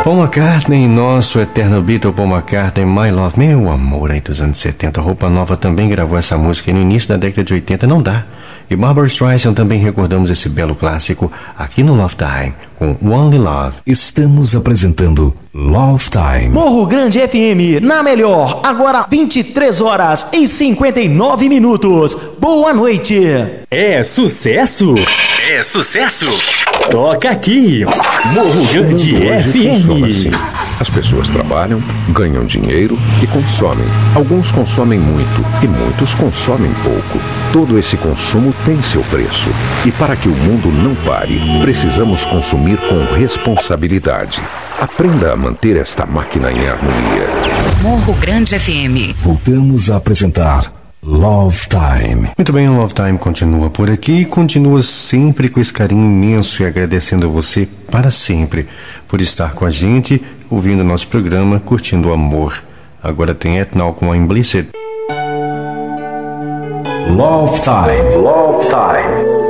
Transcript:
Paul McCartney, nosso eterno Beatle Paul McCartney, My Love, meu amor aí dos anos 70. Roupa Nova também gravou essa música no início da década de 80, não dá. E Barbra Streisand também recordamos esse belo clássico aqui no Love Time, com Only Love. Estamos apresentando Love Time. Morro Grande FM, na melhor, agora 23 horas e 59 minutos. Boa noite. É sucesso? É sucesso? Toca aqui, Morro Grande FM. As pessoas trabalham, ganham dinheiro e consomem. Alguns consomem muito e muitos consomem pouco. Todo esse consumo tem seu preço. E para que o mundo não pare, precisamos consumir com responsabilidade. Aprenda a manter esta máquina em harmonia. Morro Grande FM. Voltamos a apresentar Love Time. Muito bem, o Love Time continua por aqui e continua sempre com esse carinho imenso e agradecendo a você para sempre por estar com a gente, ouvindo nosso programa, curtindo o amor. Agora tem Etnal com a Implicit. Love Time. Love Time.